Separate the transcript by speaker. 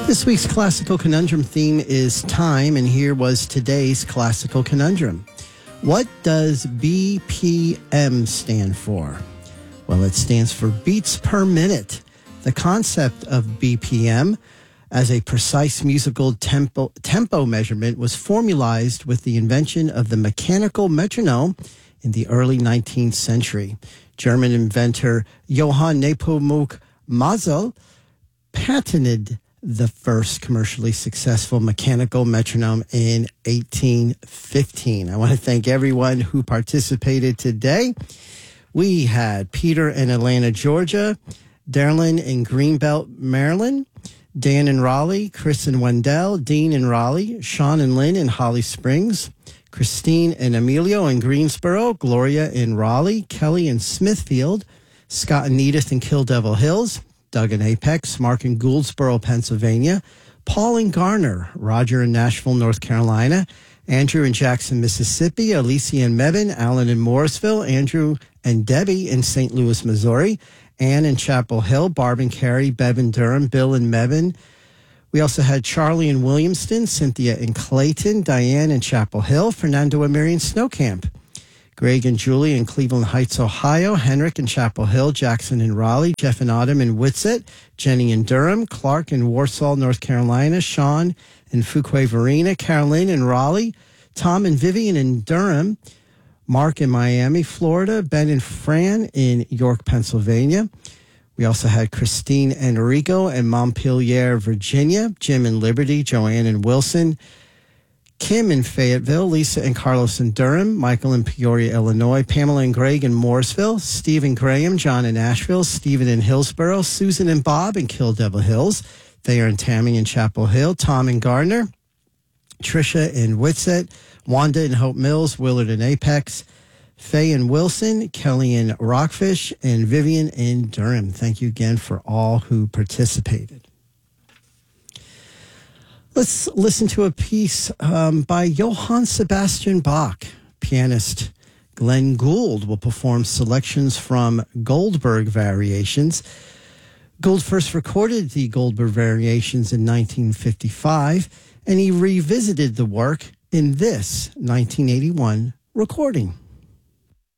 Speaker 1: This week's Classical Conundrum theme is time, and here was today's Classical Conundrum. What does BPM stand for? Well, it stands for beats per minute. The concept of BPM as a precise musical tempo measurement was formalized with the invention of the mechanical metronome in the early 19th century. German inventor Johann Nepomuk Mazel patented the first commercially successful mechanical metronome in 1815. I want to thank everyone who participated today. We had Peter in Atlanta, Georgia, Darlin in Greenbelt, Maryland, Dan in Raleigh, Chris in Wendell, Dean in Raleigh, Sean and Lynn in Holly Springs, Christine and Emilio in Greensboro, Gloria in Raleigh, Kelly in Smithfield, Scott and Edith in Kill Devil Hills, Doug in Apex, Mark in Gouldsboro, Pennsylvania, Paul in Garner, Roger in Nashville, North Carolina, Andrew in Jackson, Mississippi, Alicia in Mebane, Alan in Morrisville, Andrew and Debbie in St. Louis, Missouri, Ann in Chapel Hill, Barb and Carrie, Bev in Durham, Bill in Mebane. We also had Charlie in Williamston, Cynthia in Clayton, Diane in Chapel Hill, Fernando and Marion Snowcamp, Greg and Julie in Cleveland Heights, Ohio, Henrik in Chapel Hill, Jackson in Raleigh, Jeff and Autumn in Whitsett, Jenny in Durham, Clark in Warsaw, North Carolina, Sean in Fuquay Varina, Carolyn in Raleigh, Tom and Vivian in Durham, Mark in Miami, Florida, Ben and Fran in York, Pennsylvania. We also had Christine and Enrico in Montpelier, Virginia, Jim in Liberty, Joanne in Wilson, Kim in Fayetteville, Lisa and Carlos in Durham, Michael in Peoria, Illinois, Pamela and Greg in Morrisville, Steve and Graham, John in Asheville, Stephen in Hillsboro, Susan and Bob in Kill Devil Hills, Thayer and Tammy in Chapel Hill, Tom in Gardner, Tricia in Whitsett, Wanda in Hope Mills, Willard in Apex, Faye in Wilson, Kelly in Rockfish, and Vivian in Durham. Thank you again for all who participated. Let's listen to a piece by Johann Sebastian Bach. Pianist Glenn Gould will perform selections from Goldberg Variations. Gould first recorded the Goldberg Variations in 1955, and he revisited the work in this 1981 recording.